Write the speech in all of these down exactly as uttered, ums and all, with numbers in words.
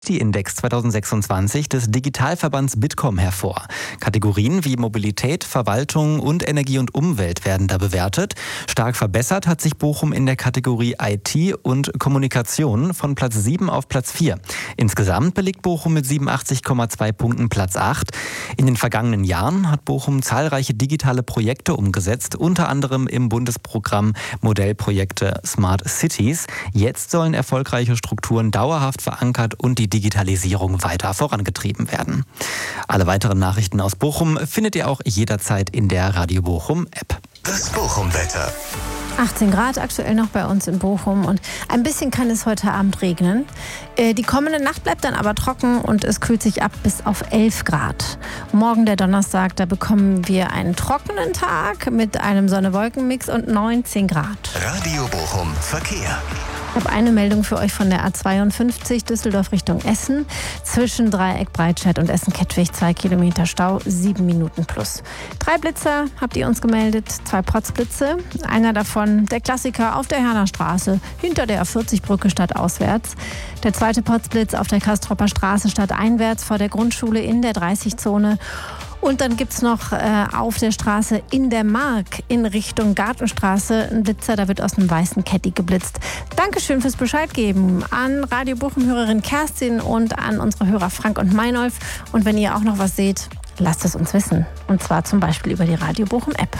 Die Index zwanzig sechsundzwanzig des Digitalverbands Bitkom hervor. Kategorien wie Mobilität, Verwaltung und Energie und Umwelt werden da bewertet. Stark verbessert hat sich Bochum in der Kategorie I T und Kommunikation von Platz sieben auf Platz vier. Insgesamt belegt Bochum mit siebenundachtzig Komma zwei Punkten Platz acht. In den vergangenen Jahren hat Bochum zahlreiche digitale Projekte umgesetzt, unter anderem im Bundesprogramm Modellprojekte Smart Cities. Jetzt sollen erfolgreiche Strukturen dauerhaft verankert und die Digitalisierung weiter vorangetrieben werden. Alle weiteren Nachrichten aus Bochum findet ihr auch jederzeit in der Radio Bochum App. Das Bochum-Wetter. achtzehn Grad aktuell noch bei uns in Bochum und ein bisschen kann es heute Abend regnen. Die kommende Nacht bleibt dann aber trocken und es kühlt sich ab bis auf elf Grad. Morgen der Donnerstag, da bekommen wir einen trockenen Tag mit einem Sonne-Wolken-Mix und neunzehn Grad. Radio Bochum Verkehr. Ich habe eine Meldung für euch von der A zweiundfünfzig Düsseldorf Richtung Essen. Zwischen Dreieck Breitscheid und Essen-Kettwig zwei Kilometer Stau, sieben Minuten plus. Drei Blitzer habt ihr uns gemeldet, zwei Potzblitze. Einer davon der Klassiker auf der Hernerstraße, hinter der A vierzig Brücke stadtauswärts. Der zweite Potzblitz auf der Kastropper Straße stadteinwärts vor der Grundschule in der dreißig-Zone. Und dann gibt es noch äh, auf der Straße in der Mark in Richtung Gartenstraße einen Blitzer, da wird aus einem weißen Caddy geblitzt. Dankeschön fürs Bescheid geben an Radio Bochum-Hörerin Kerstin und an unsere Hörer Frank und Meinolf. Und wenn ihr auch noch was seht, lasst es uns wissen. Und zwar zum Beispiel über die Radio Bochum-App.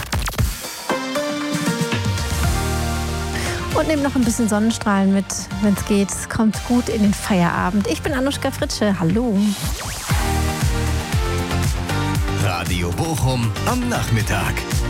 Und nehmt noch ein bisschen Sonnenstrahlen mit, wenn es geht. Es kommt gut in den Feierabend. Ich bin Anuschka Fritsche. Hallo. Radio Bochum am Nachmittag.